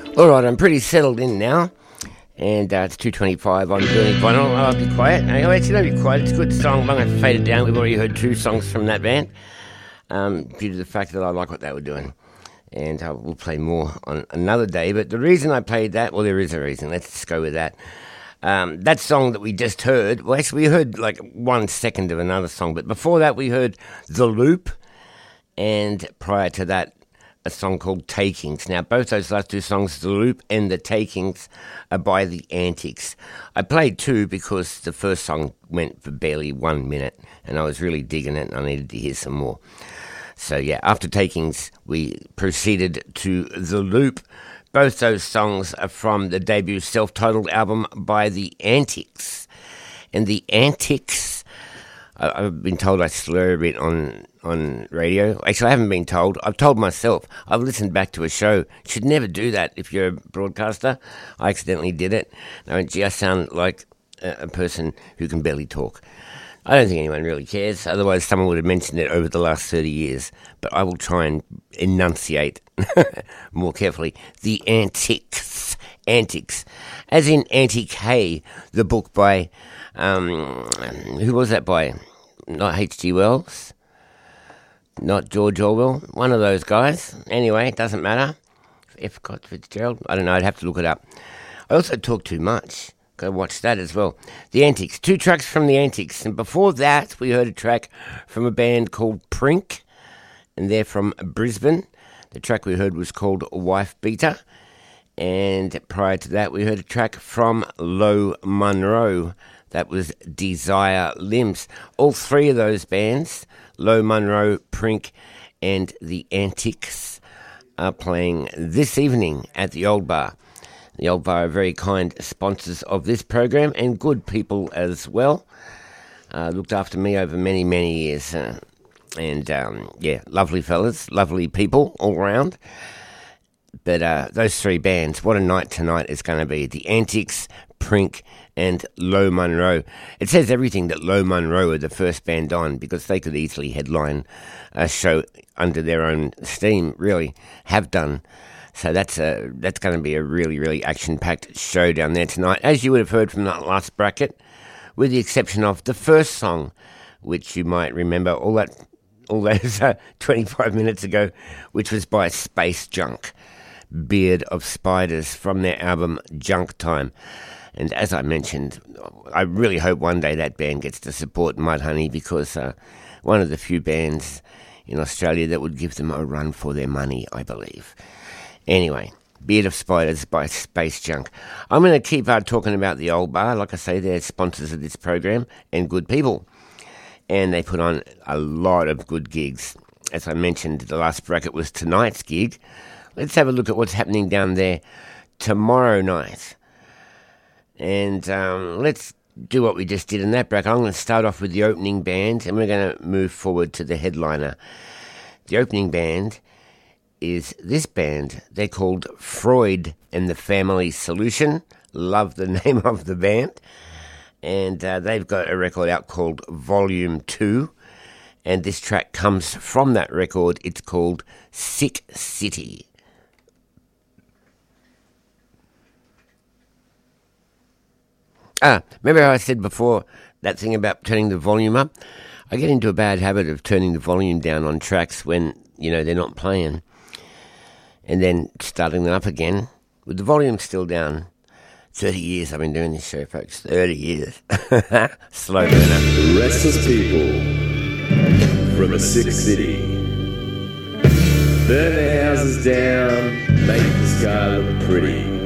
Alright, I'm pretty settled in now. And it's 2:25 on Burning Vinyl. I'll be quiet. Anyway, actually, don't be quiet. It's a good song. I'm going to fade it down. We've already heard 2 songs from that band due to the fact that I like what they were doing. And we'll play more on another day. But the reason I played that, well, there is a reason. Let's just go with that. That song that we just heard, well, actually, we heard like 1 second of another song. But before that, we heard The Loop. And prior to that, a song called Takings. Now, both those last 2 songs, The Loop and The Takings, are by The Antics. I played 2 because the first song went for barely 1 minute, and I was really digging it, and I needed to hear some more. So, yeah, after Takings, we proceeded to The Loop. Both those songs are from the debut self-titled album by The Antics. And The Antics, I've been told I slur a bit on radio. Actually, I haven't been told. I've told myself. I've listened back to a show. Should never do that if you're a broadcaster. I accidentally did it. I just sound like a person who can barely talk. I don't think anyone really cares. Otherwise, someone would have mentioned it over the last 30 years. But I will try and enunciate more carefully. The Antics. Antics. As in Antique Hay, the book by... who was that by? Not H.G. Wells? Not George Orwell? One of those guys. Anyway, it doesn't matter. F. Scott Fitzgerald? I don't know, I'd have to look it up. I also talk too much. Go watch that as well. The Antics. 2 tracks from The Antics. And before that, we heard a track from a band called Prink. And they're from Brisbane. The track we heard was called Wife Beater. And prior to that, we heard a track from Low Monroe. That was Desire Limbs. All 3 of those bands, Low Monroe, Prink, and The Antics, are playing this evening at the Old Bar. The Old Bar are very kind sponsors of this program and good people as well. Looked after me over many, many years. Yeah, lovely fellas, lovely people all around. But those 3 bands, what a night tonight is going to be. The Antics, Prink, and Low Monroe. It says everything that Low Monroe are the first band on, because they could easily headline a show under their own steam, really, have done. So that's going to be a really, really action-packed show down there tonight, as you would have heard from that last bracket, with the exception of the first song, which you might remember all those 25 minutes ago, which was by Space Junk, Beard of Spiders, from their album Junk Time. And as I mentioned, I really hope one day that band gets to support Mudhoney, because one of the few bands in Australia that would give them a run for their money, I believe. Anyway, Beard of Spiders by Space Junk. I'm going to keep talking about the Old Bar. Like I say, they're sponsors of this program and good people. And they put on a lot of good gigs. As I mentioned, the last bracket was tonight's gig. Let's have a look at what's happening down there tomorrow night. And let's do what we just did in that bracket. I'm going to start off with the opening band, and we're going to move forward to the headliner. The opening band is this band. They're called Freud and the Family Solution. Love the name of the band. And they've got a record out called Volume 2. And this track comes from that record. It's called Sick City. Remember how I said before that thing about turning the volume up? I get into a bad habit of turning the volume down on tracks when, they're not playing, and then starting them up again with the volume still down. 30 years I've been doing this show, folks. 30 years. Slow burner. Restless people from a sick city burn their houses down, make the sky look pretty.